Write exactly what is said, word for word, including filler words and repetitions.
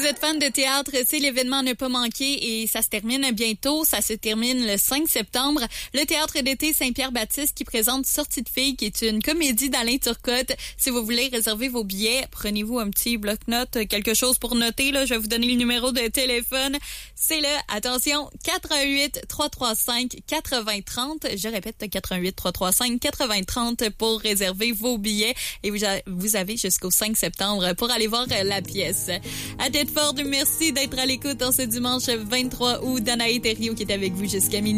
êtes fan de théâtre, c'est l'événement à ne pas manquer et ça se termine bientôt. Ça se termine le cinq septembre. Le Théâtre d'été Saint-Pierre-Baptiste qui présente Sortie de filles, qui est une comédie d'Alain Turcotte. Si vous voulez réserver vos billets, prenez-vous un petit bloc-notes, quelque chose pour noter. Là, je vais vous donner le numéro de téléphone. C'est le, attention, quatre un huit, trois trois cinq, quatre vingt trente. Je répète, quatre un huit, trois trois cinq, quatre vingt trente pour réserver vos billets. Et vous, vous avez jusqu'au cinq septembre pour aller voir la pièce. À Tedford, merci d'être à l'écoute en ce dimanche vingt-trois août. Danae Thériault qui est avec vous jusqu'à minuit.